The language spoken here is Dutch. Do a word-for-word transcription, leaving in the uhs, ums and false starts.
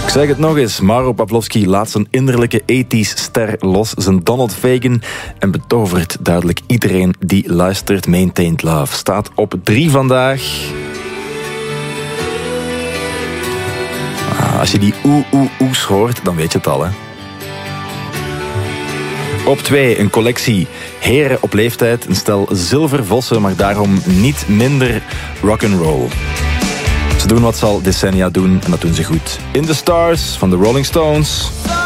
Ik zeg het nog eens, Maro Pavlovsky laat zijn innerlijke ethisch ster los, zijn Donald Fagen, en betovert duidelijk iedereen die luistert. Maintained Love staat op drie vandaag. Ah, als je die oeh oeh oeh's hoort, dan weet je het al, hè. Op twee, een collectie heren op leeftijd, een stel zilvervossen, maar daarom niet minder rock'n'roll. Ze doen wat ze al decennia doen en dat doen ze goed. In the Stars van de Rolling Stones.